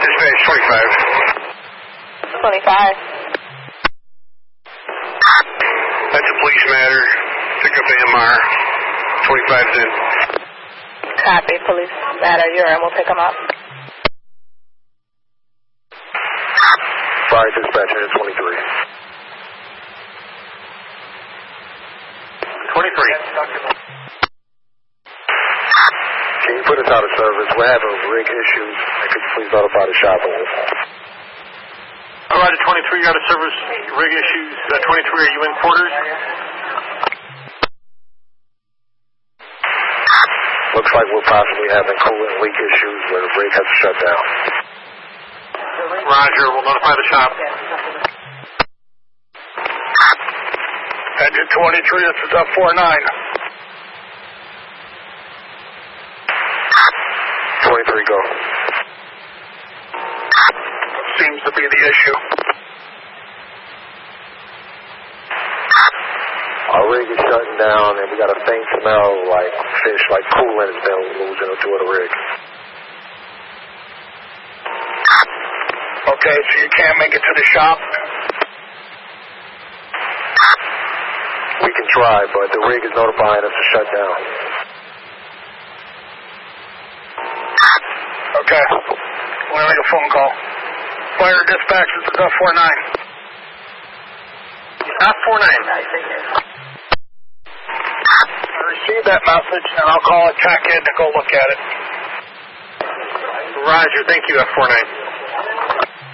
Dispatch 25. 25. That's a police matter. Pick up AMR. 25's in. Copy, police matter. You're in. We'll pick them up. Fire dispatch here, 23. 23. Can you put us out of service? We're having rig issues. Could you please notify the shop owner? All right, 23, you're out of service. Rig issues. 23, are you in quarters? Looks like we're possibly having coolant leak issues where the rig has to shut down. Roger, we'll notify the shop. Engine 23, this is up 49. 23, go. Seems to be the issue. Our rig is shutting down and we got a faint smell like fish, like coolant has been losing into the rig. Okay, so you can't make it to the shop? We can try, but the rig is notifying us to shut down. Okay. We're going to make a phone call. Fire dispatch, this is up 49. Not 49. I received that message, and I'll call a tech in to go look at it. Roger, thank you, F49.